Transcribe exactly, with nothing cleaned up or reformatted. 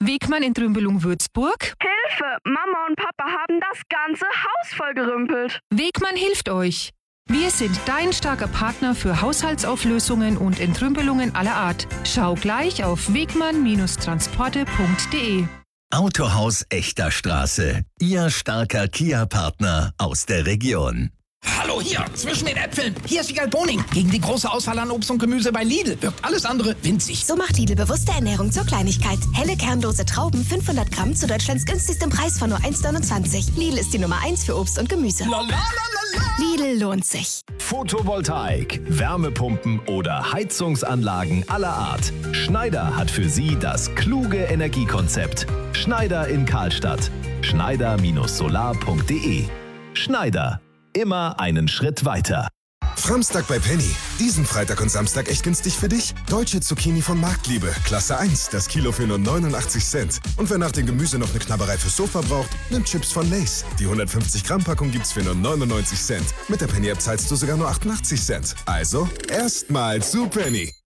Wegmann in Trümbelung-Würzburg. Hilfe! Mama und Papa haben das ganze Haus vollgerümpelt. Wegmann hilft euch. Wir sind dein starker Partner für Haushaltsauflösungen und Entrümpelungen aller Art. Schau gleich auf wegmann Transporte punkt de. Autohaus Echter Straße. Ihr starker Kia-Partner aus der Region. Hallo hier, zwischen den Äpfeln. Hier ist Igal Boning. Gegen die große Auswahl an Obst und Gemüse bei Lidl wirkt alles andere winzig. So macht Lidl bewusste Ernährung zur Kleinigkeit. Helle kernlose Trauben, fünfhundert Gramm zu Deutschlands günstigstem Preis von nur eins neunundzwanzig. Lidl ist die Nummer eins für Obst und Gemüse. La, la, la, la, la. Lidl lohnt sich. Photovoltaik, Wärmepumpen oder Heizungsanlagen aller Art. Schneider hat für Sie das kluge Energiekonzept. Schneider in Karlstadt. Schneider Solar punkt de. Schneider. Immer einen Schritt weiter. Framstag bei Penny. Diesen Freitag und Samstag echt günstig für dich. Deutsche Zucchini von Marktliebe. Klasse eins. Das Kilo für nur neunundachtzig Cent. Und wer nach dem Gemüse noch eine Knabberei fürs Sofa braucht, nimmt Chips von Lay's. Die hundertfünfzig Gramm Packung gibt's für nur neunundneunzig Cent. Mit der Penny-App zahlst du sogar nur achtundachtzig Cent. Also, erstmal zu Penny.